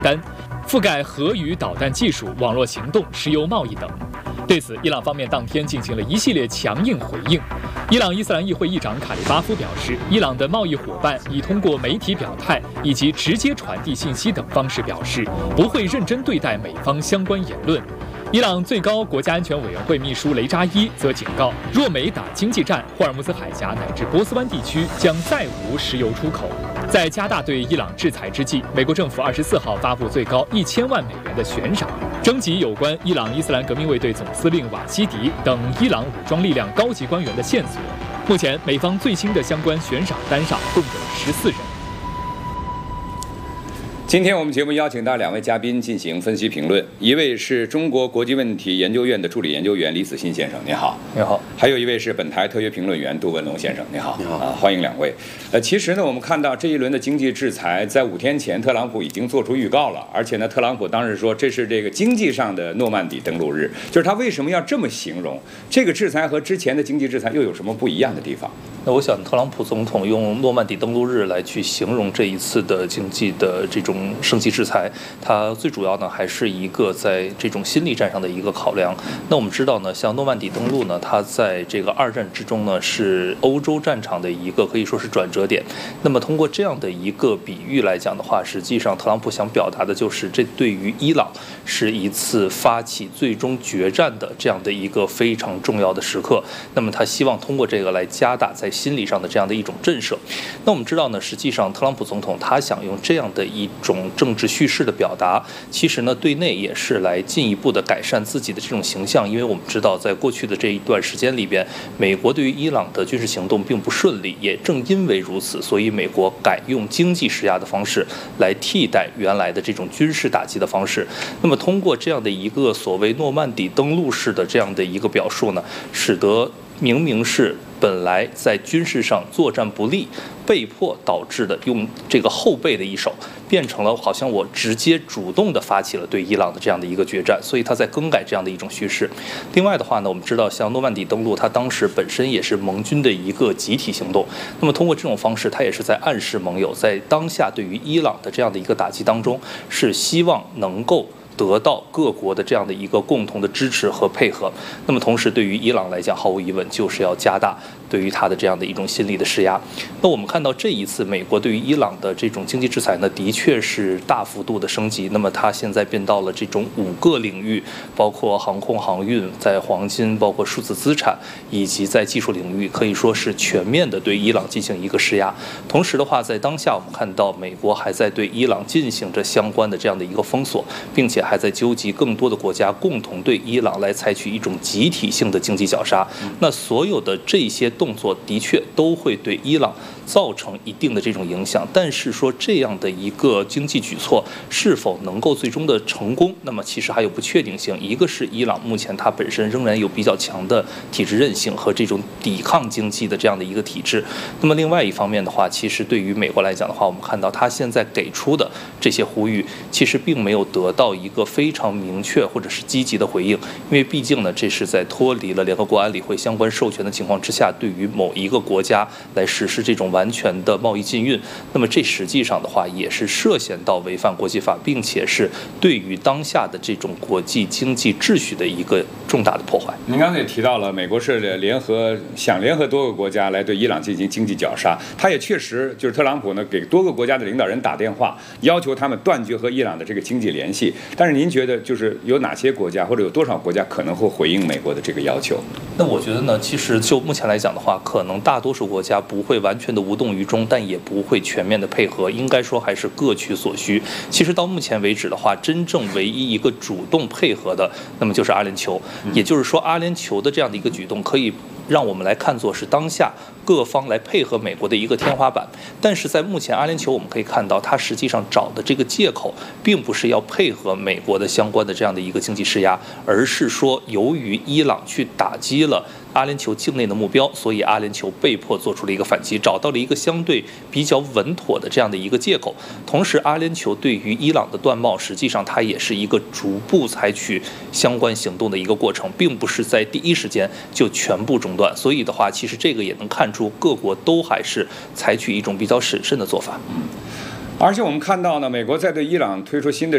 单，覆盖核与导弹技术、网络行动、石油贸易等。对此，伊朗方面当天进行了一系列强硬回应。伊朗伊斯兰议会议长卡利巴夫表示，伊朗的贸易伙伴已通过媒体表态以及直接传递信息等方式表示，不会认真对待美方相关言论。伊朗最高国家安全委员会秘书雷扎伊则警告，若美打经济战，霍尔木兹海峡乃至波斯湾地区将再无石油出口。在加大对伊朗制裁之际，美国政府24号发布最高1000万美元的悬赏，征集有关伊朗伊斯兰革命卫队总司令瓦希迪等伊朗武装力量高级官员的线索。目前，美方最新的相关悬赏单上共有14人。 今天我们节目邀请到2位嘉宾进行分析评论，一位是中国国际问题研究院的助理研究员李子欣先生，你好。 你好。 还有一位是本台特约评论员杜文龙先生，你好。 你好。 欢迎2位。其实呢，我们看到这一轮的经济制裁，在5天前特朗普已经做出预告了，而且呢，特朗普当时说这是这个经济上的诺曼底登陆日，就是他为什么要这么形容？这个制裁和之前的经济制裁又有什么不一样的地方？ 那我想，特朗普总统用诺曼底登陆日来去形容这一次的经济的这种升级制裁，它最主要呢还是一个在这种心理战上的一个考量。那我们知道呢，像诺曼底登陆呢，它在这个2战之中呢是欧洲战场的一个可以说是转折点。那么通过这样的一个比喻来讲的话，实际上特朗普想表达的就是，这对于伊朗是一次发起最终决战的这样的一个非常重要的时刻。那么他希望通过这个来加大在心理上的这样的一种震慑。那我们知道呢，实际上特朗普总统他想用这样的一种政治叙事的表达，其实呢对内也是来进一步的改善自己的这种形象。因为我们知道，在过去的这一段时间里边，美国对于伊朗的军事行动并不顺利，也正因为如此，所以美国改用经济施压的方式来替代原来的这种军事打击的方式。那么通过这样的一个所谓诺曼底登陆式的这样的一个表述呢，使得明明是本来在军事上作战不利，被迫导致的用这个后备的一手，变成了好像我直接主动的发起了对伊朗的这样的一个决战，所以他在更改这样的一种叙事。另外的话呢，我们知道像诺曼底登陆，它当时本身也是盟军的一个集体行动，那么通过这种方式，它也是在暗示盟友在当下对于伊朗的这样的一个打击当中，是希望能够得到各国的这样的一个共同的支持和配合。那么同时对于伊朗来讲，毫无疑问就是要加大对于它的这样的一种心理的施压。那我们看到这一次美国对于伊朗的这种经济制裁呢，的确是大幅度的升级。那么它现在变到了这种5个领域，包括航空航运，在黄金，包括数字资产，以及在技术领域，可以说是全面的对伊朗进行一个施压。同时的话，在当下我们看到美国还在对伊朗进行着相关的这样的一个封锁，并且还在纠集更多的国家共同对伊朗来采取一种集体性的经济绞杀。那所有的这些动作的确都会对伊朗造成一定的这种影响，但是说这样的一个经济举措是否能够最终的成功，那么其实还有不确定性。一个是伊朗目前它本身仍然有比较强的体制韧性和这种抵抗经济的这样的一个体制，那么另外一方面的话，其实对于美国来讲的话，我们看到它现在给出的这些呼吁，其实并没有得到一个非常明确或者是积极的回应，因为毕竟呢，这是在脱离了联合国安理会相关授权的情况之下，对于某一个国家来实施这种完全的贸易禁运，那么这实际上的话也是涉嫌到违反国际法，并且是对于当下的这种国际经济秩序的一个重大的破坏。 您刚才也提到了，美国是想联合多个国家来对伊朗进行经济绞杀，他也确实就是特朗普呢给多个国家的领导人打电话，要求他们断绝和伊朗的这个经济联系。但是您觉得就是有哪些国家或者有多少国家可能会回应美国的这个要求？ 那我觉得呢，其实就目前来讲的话，可能大多数国家不会完全的无动于衷，但也不会全面的配合，应该说还是各取所需。其实到目前为止的话，真正唯一一个主动配合的，那么就是阿联酋。也就是说，阿联酋的这样的一个举动，可以让我们来看作是当下各方来配合美国的一个天花板。但是在目前阿联酋，我们可以看到，它实际上找的这个借口，并不是要配合美国的相关的这样的一个经济施压，而是说由于伊朗去打击了阿联酋境内的目标，所以阿联酋被迫做出了一个反击，找到了一个相对比较稳妥的这样的一个借口。同时，阿联酋对于伊朗的断贸，实际上它也是一个逐步采取相关行动的一个过程，并不是在第一时间就全部中断。所以的话，其实这个也能看出各国都还是采取一种比较审慎的做法。 而且我们看到呢，美国在对伊朗推出新的